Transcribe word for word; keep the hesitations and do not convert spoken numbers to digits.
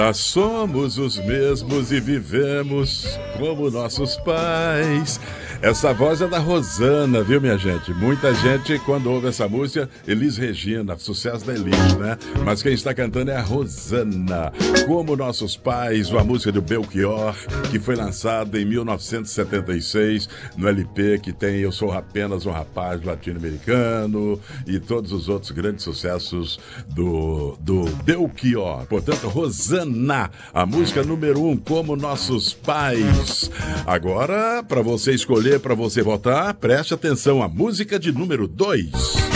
Nós somos os mesmos e vivemos como nossos pais. Essa voz é da Rosana, viu, minha gente? Muita gente, quando ouve essa música, Elis Regina, sucesso da Elis, né? Mas quem está cantando é a Rosana. Como Nossos Pais, uma música do Belchior, que foi lançada em mil novecentos e setenta e seis, no L P que tem Eu Sou Apenas um Rapaz Latino-Americano e todos os outros grandes sucessos do, do Belchior. Portanto, Rosana, a música número um, Como Nossos Pais. Agora, para você escolher, para você votar, preste atenção, a música de número dois.